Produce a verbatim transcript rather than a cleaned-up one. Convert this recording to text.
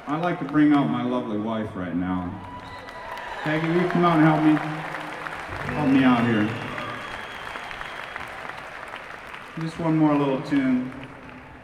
I'd like to bring out my lovely wife right now. Peggy, will you come out and help me? Help me out here. Just one more little tune.